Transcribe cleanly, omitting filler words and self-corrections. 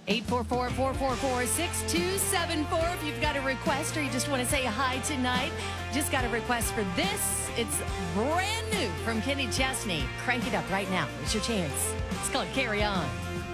844-444-6274. If you've got a request or you just want to say hi tonight, just got a request for this. It's brand new from Kenny Chesney. Crank it up right now. It's your chance. It's called Carry On.